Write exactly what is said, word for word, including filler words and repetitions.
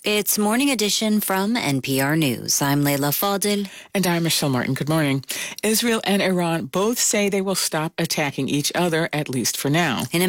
It's Morning Edition from N P R News. I'm Leila Fadil. And I'm Michelle Martin. Good morning. Israel and Iran both say they will stop attacking each other, at least for now. In a